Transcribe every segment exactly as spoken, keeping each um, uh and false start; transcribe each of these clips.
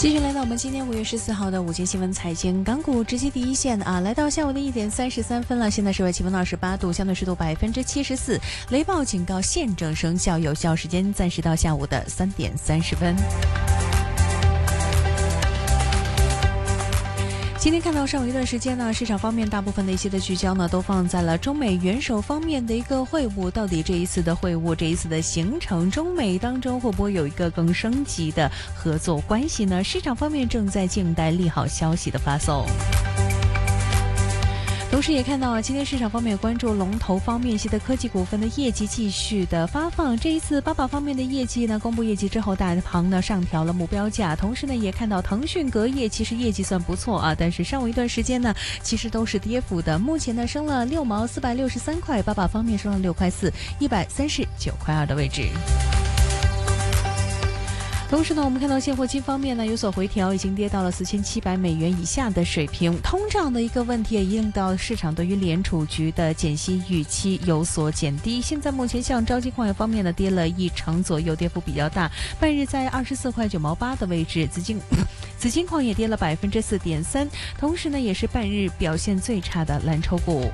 继续来到我们今天五月十四号的午间新闻财经，港股直击第一线啊，来到下午的一点三十三分了，现在室外气温二十八度，相对湿度百分之七十四，雷暴警告现正生效，有效时间暂时到下午的三点三十分。今天看到上午一段时间呢，市场方面大部分的一些的聚焦呢，都放在了中美元首方面的一个会晤。到底这一次的会晤，这一次的行程，中美当中会不会有一个更升级的合作关系呢？市场方面正在静待利好消息的发送。同时也看到今天市场方面关注龙头方面一些的科技股份的业绩继续的发放。这一次巴巴方面的业绩呢，公布业绩之后，大行呢上调了目标价。同时呢，也看到腾讯隔夜其实业绩算不错啊，但是上午一段时间呢，其实都是跌幅的。目前呢升了六毛，四百六十三块，巴巴方面升了六块四，一百三十九块二的位置。同时呢，我们看到现货金方面呢有所回调，已经跌到了四千七百美元以下的水平。通胀的一个问题也令到市场对于联储局的减息预期有所减低。现在目前像招金矿业方面呢跌了一成左右，跌幅比较大，半日在二十四块九毛八的位置。紫金紫金矿业跌了百分之四点三，同时呢也是半日表现最差的蓝筹股。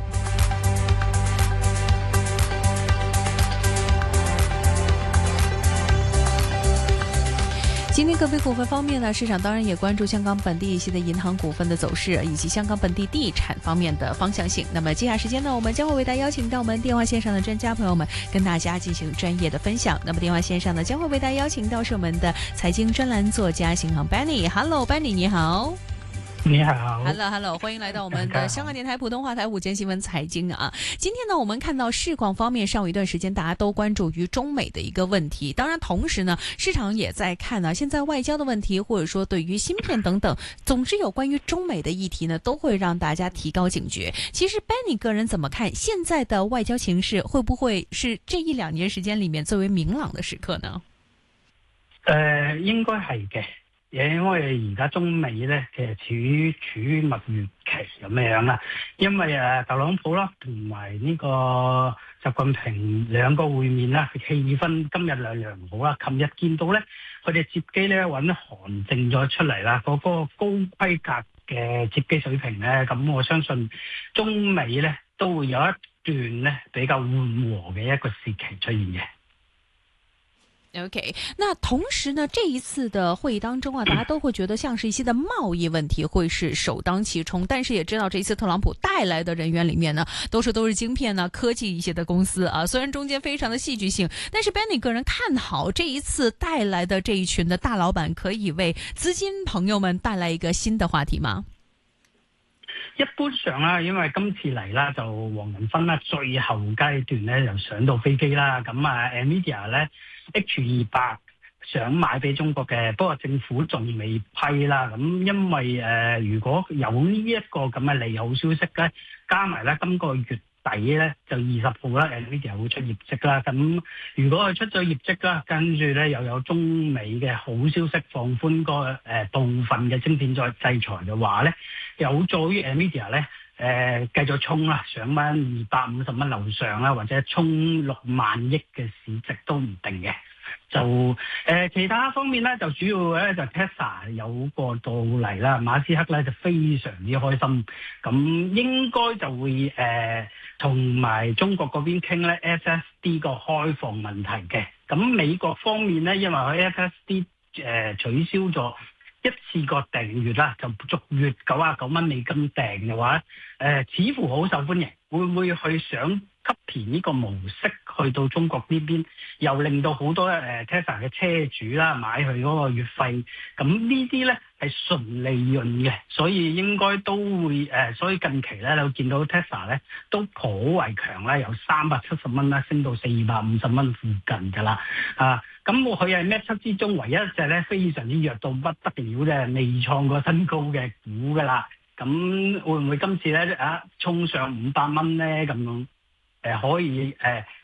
今天个别股份方面呢，市场当然也关注香港本地一些的银行股份的走势，以及香港本地地产方面的方向性。那么接下来时间呢，我们将会为大家邀请到我们电话线上的专家朋友们，跟大家进行专业的分享。那么电话线上呢，将会为大家邀请到是我们的财经专栏作家邢航 Benny。Hello Benny， 你好。 你好 ，Hello Hello， 欢迎来到我们的香港电台普通话台午间新闻财经啊。今天呢，我们看到市况方面，上午一段时间大家都关注于中美的一个问题，当然同时呢，市场也在看呢、啊，现在外交的问题，或者说对于芯片等等，总之有关于中美的议题呢，都会让大家提高警觉。其实 Benny 个人怎么看现在的外交情势，会不会是这一两年时间里面最为明朗的時刻呢？ 誒、呃，應該係嘅。因為而家中美咧，其實處於處於蜜月期咁樣啦。因為誒特朗普啦，同埋呢個習近平兩個會面啦，氣氛今日良良好啦。琴日見到咧，佢哋接機咧揾韓正咗出嚟啦，嗰、那個高規格嘅接機水平咧，咁我相信中美咧都會有一段咧比較緩和嘅一個時期出現嘅。 OK， 那同時呢，這一次的會議當中啊，大家都會覺得像是一些的貿易問題會是首當其衝，但是也知道這一次特朗普帶來的人員裡面呢，都是都是晶片呢、科技一些的公司啊，雖然中間非常的戲劇性，但是 Benny 個人看好這一次帶來的這一群的大老闆，可以為資金朋友們帶來一個新的話題嗎？ 一般上啦，因為今次嚟啦，就黃仁勳啦，最後階段咧又上到飛機啦，咁啊 Nvidia 咧 H 二百想買俾中國嘅，不過政府仲未批啦。咁因為誒、呃，如果有呢一個咁嘅利好消息咧，加埋咧今個月底咧就二十號啦 ，Nvidia 會出業績啦。咁如果佢出咗業績啦，跟住咧又有中美嘅好消息放寬個誒、呃、部分嘅晶片再制裁嘅話咧，有助於 Nvidia 咧誒繼續衝啦，上翻二百五十蚊樓上啦，或者衝六萬億嘅市值都唔定嘅。就誒、呃、其他方面咧，就主要咧就 Tesla 有個到嚟啦，馬斯克咧就非常之開心，咁應該就會誒同埋中國嗰邊傾咧 S S D 個開放問題嘅。咁美國方面咧，因為佢 S S D 誒、呃、取消咗一次過訂閱啦，就逐月九十九蚊美金訂嘅話，誒、呃、似乎好受歡迎，會唔會去想吸填呢個模式去到中國呢邊，又令到好多誒、呃、Tesla 嘅車主啦買佢嗰個月費，咁呢啲咧係純利潤嘅，所以應該都會誒、呃，所以近期咧你會見到 Tesla 咧都頗為強啦，由三百七十蚊啦升到四百五十蚊附近㗎啦，啊！咁佢係咩七之中唯一一隻咧非常之弱到不得了嘅，未創過新高嘅股㗎啦。咁會唔會今次咧啊衝上五百蚊咧咁樣？誒、呃、可以誒、呃、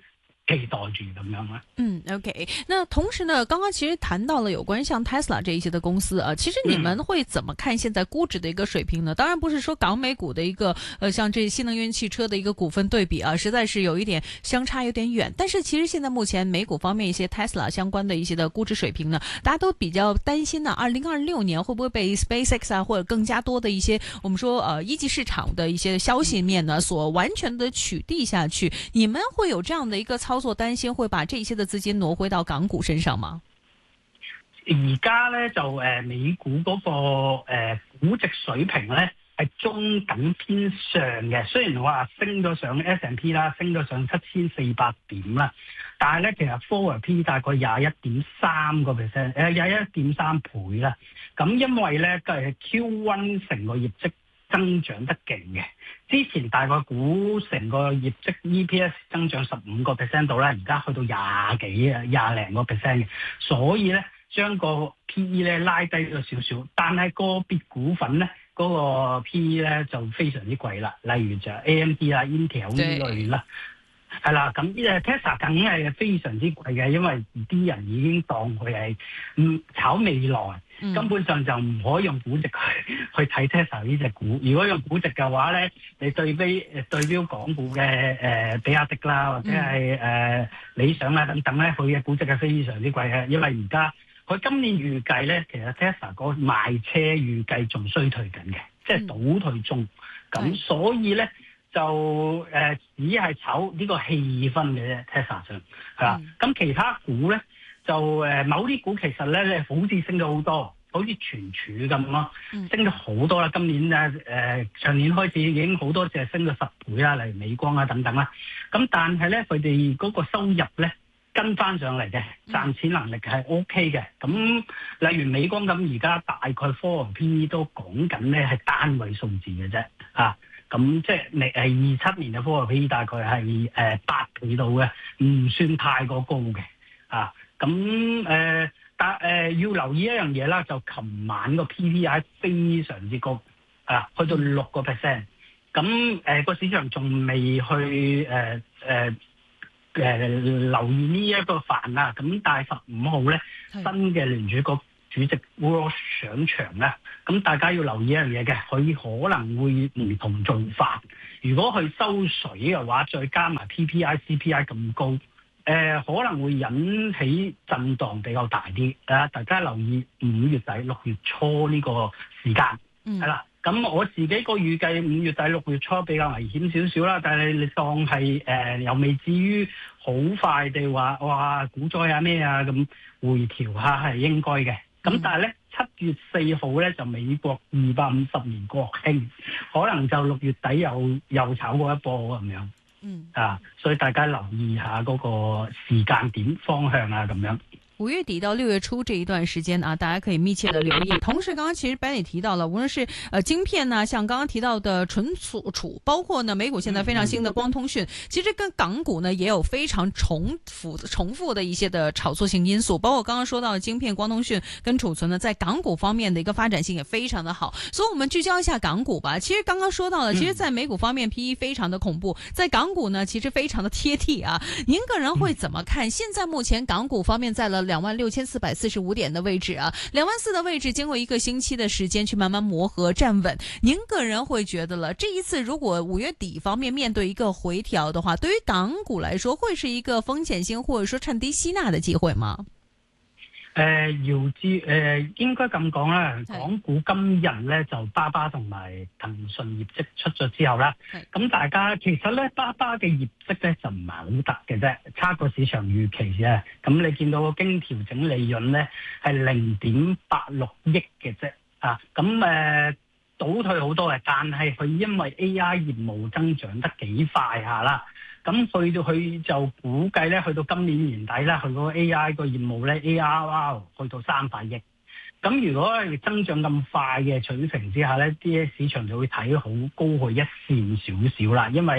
期待住咁樣啦。 嗯 ，OK。那同時呢，剛剛其實談到了有關像 Tesla 這一些的公司啊，其實你們會怎麼看現在估值的一個水平呢？嗯、當然不是說港美股的一個，呃，像這新能源汽車的一個股份對比啊，實在是有一點相差有點遠。但是其實現在目前美股方面一些 Tesla 相關的一些的估值水平呢，大家都比較擔心呢，二零二六年會不會被 SpaceX 啊或者更加多的一些我們說呃一級市場的一些消息面呢，所完全的取締下去？你們會有這樣的一個操作擔心，會把這些的資金挪回到港股身上嗎？ 而家咧就誒、呃、美股嗰、那個誒、呃、估值水平咧係中等偏上嘅，雖然話升咗上 S and P 啦，升咗上七千四百點啦，但係咧其實 forward P 大概廿一點三個 percent， 誒廿一點三倍啦。咁因為咧都係 Q 一 成個業績增長得勁嘅，之前大概估成個業績 E P S 增長十五個 percent 度啦，而家去到廿幾啊廿零個 percent 嘅，所以咧將個 P E 咧拉低咗少少，但係個別股份咧嗰、那個 P E 咧就非常之貴啦，例如就 A M D 啦、Intel 呢類啦，係啦，咁誒 Tesla 梗係非常之貴嘅，因為啲人已經當佢係嗯炒未來。嗯、根本上就唔可以用估值去去睇 Tesla 呢隻股。如果用估值嘅話咧，你對比誒對標港股嘅誒、呃、比亞迪啦，或者係誒、呃、理想啦等等咧，佢嘅估值係非常之貴嘅。因為而家佢今年預計咧，其實 Tesla 個賣車預計仲衰退緊嘅，即係倒退中。咁、嗯、所以咧就誒、呃、只係炒呢個氣氛嘅啫 Tesla 上係啦。咁、嗯、其他股咧。就誒某啲股其實咧咧好似升咗好多，好似存儲咁咯，升咗好多啦。今年咧誒、呃、上年開始已經好多隻升咗十倍啦，例如美光啊等等啦。咁但係咧佢哋嗰個收入咧跟翻上嚟嘅，賺錢能力係 O K 嘅。咁例如美光咁，而家大概 forward P E 都講緊咧係單位數字嘅啫，啊咁即係你誒二七年嘅 forward P E 大概係誒八倍度嘅，唔算太過高嘅，啊。咁誒、呃，但誒、呃、要留意一樣嘢啦，就琴晚個 P P I 非常之高，啊，去到六個 percent。咁誒個市場仲未去誒誒誒留意呢一個範啦。咁但係十五號咧，新嘅聯儲局主席 Wolf 上場咧，咁大家要留意一樣嘢嘅，佢可能會唔同做法。如果佢收水嘅話，再加埋 P P I、C P I 咁高。誒、呃、可能會引起震盪比較大啲，啊！大家留意五月底六月初呢個時間，係、嗯、啦。咁我自己個預計五月底六月初比較危險少少啦，但係你當係誒、呃、又未至於好快地話哇股災啊咩啊咁回調下係應該嘅。咁、嗯、但係咧七月四號咧就美國二百五十年國慶，可能就六月底又又炒過一波咁樣。嗯啊，所以大家留意下嗰個時間點方向啊，咁樣。 五月底到六月初這一段時間啊，大家可以密切的留意。同時，剛剛其實 Benny 提到了，無論是呃晶片呢，像剛剛提到的存儲，包括呢美股現在非常新的光通訊，其實跟港股呢也有非常重複重複的一些的炒作性因素。包括剛剛說到的晶片、光通訊跟儲存呢，在港股方面的一個發展性也非常的好。所以，我們聚焦一下港股吧。其實剛剛說到了，其實，在美股方面 P E 非常的恐怖，在港股呢，其實非常的貼地啊。您個人會怎麼看？現在目前港股方面在了兩萬六千四百四十五點的位置啊，兩萬四的位置，經過一個星期的時間去慢慢磨合站穩，您個人會覺得了，這一次如果五月底方面面對一個回調的話，對於港股來說，會是一個風險性或者說趁低吸納的機會嗎？ 誒、呃，姚志誒，應該咁講啦。港股今日咧就巴巴同埋騰訊業績出咗之後啦，咁大家其實咧巴巴嘅業績咧就唔係好得嘅啫，差過市場預期啫。咁你見到個經調整利潤咧係零點八六億嘅啫，啊，咁誒、呃、倒退好多嘅，但係佢因為 A I 業務增長得幾快下啦。咁去到佢就估計咧，去到今年年底咧，佢個 A I 個業務咧 A R R 去到三百億。咁如果係增長咁快嘅水平之下咧，啲市場就會睇好高佢一線少少啦。因為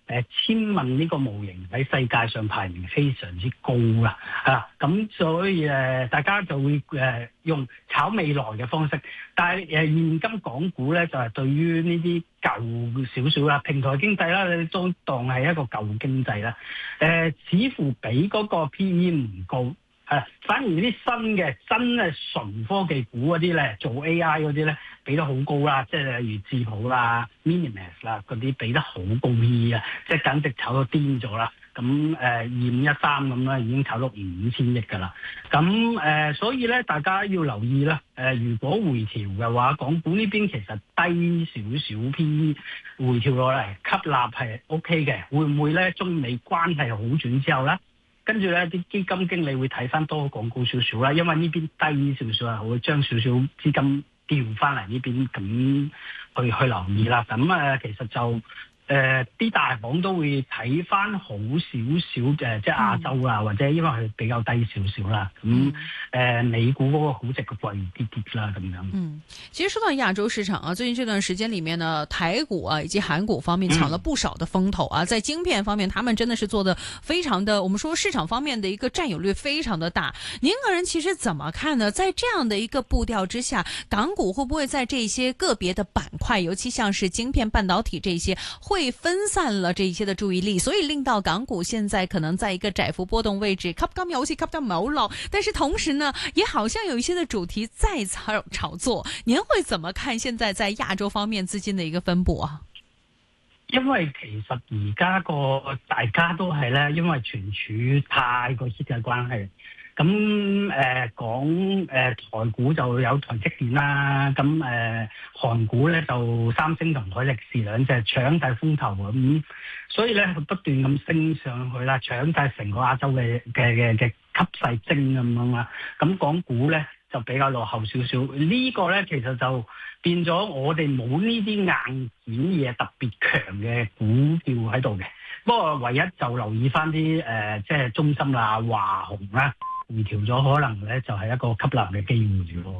誒千問呢個模型喺世界上排名非常之高啦，啊，咁所以誒、呃、大家就會誒、呃、用炒未來嘅方式，但係誒、呃、現今港股咧就係、是、對於呢啲舊少少啦，平台經濟啦，你都當係一個舊經濟啦，誒、呃、似乎比嗰個 P E 唔高。係，反而啲新嘅真係純科技股嗰啲咧，做 A I 嗰啲咧，俾得好高啦，即係例如智譜啦、Minimax 啦嗰啲，俾得好高 P E 啊，即係簡直炒到癲咗啦。咁誒二五一三咁啦，已經炒到五千億㗎啦。咁誒、呃，所以咧，大家要留意啦。誒、呃，如果回調嘅話，港股呢邊其實低少少 P E 回調落嚟吸納係 O K 嘅，會唔會咧中美關係好轉之後咧？跟住咧，啲基金經理會睇翻多廣告少少啦，因為呢邊低少少啊，會將少少資金調翻嚟呢邊，咁去去留意啦。咁啊，其實就誒啲、呃、大行都會睇翻好少少嘅，即係亞洲啊，嗯、或者因為佢比較低少少啦。咁誒、呃、美股嗰個估值貴啲啲啦，咁樣。 嗯，其實說到亞洲市場啊，最近這段時間裡面呢，台股啊以及韓股方面搶了不少的風頭啊，嗯、在晶片方面，他們真的是做得非常的，我們說市場方面的一個佔有率非常的大。您個人其實怎麼看呢？在這樣的一個步調之下，港股會不會在這些個別的板塊，尤其像是晶片、半導體這些，會分散了這一些的注意力，所以令到港股現在可能在一個窄幅波動位置，吸金又好似吸得唔係好落，但是同時呢，也好像有一些的主題在炒炒作。您會怎麼看現在在亞洲方面資金的一個分佈啊？ 因為其實而家個大家都係咧，因為存儲太過 hit 嘅關係。咁誒、呃、講誒、呃、台股就有台積電啦，咁誒、呃、韓股咧就三星同海力士兩隻搶曬風頭咁、嗯，所以咧佢不斷咁升上去啦，搶曬成個亞洲嘅嘅嘅嘅吸勢精咁樣啦。咁港股咧就比較落後少少，這個、呢個咧其實就變咗我哋冇呢啲硬件嘢特別強嘅股票喺度嘅。不過唯一就留意翻啲誒即係中芯啦、華虹啦。回調咗，可能咧就係一個吸納嘅機會咯。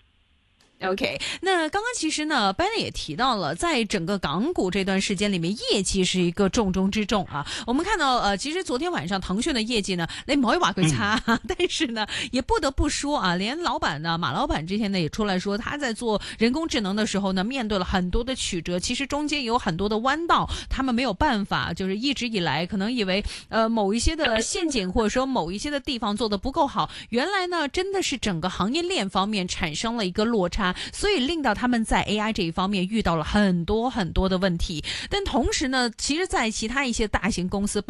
OK，那剛剛其實呢 ，Ben 也提到了，在整個港股這段時間裏面，業績是一個重中之重啊。我們看到，呃，其實昨天晚上騰訊的業績呢，你唔可以話佢差，嗯、但是呢，也不得不說啊，連老闆呢，馬老闆之前呢也出來說，他在做人工智能的時候呢，面對了很多的曲折，其實中間有很多的彎道，他們沒有辦法，就是一直以來可能以為，呃，某一些的陷阱或者說某一些的地方做得不夠好，原來呢，真的是整個行業鏈方面產生了一個落差。所以令到他們在 A I 這一方面遇到了很多很多的問題，但同時呢，其實在其他一些大型公司。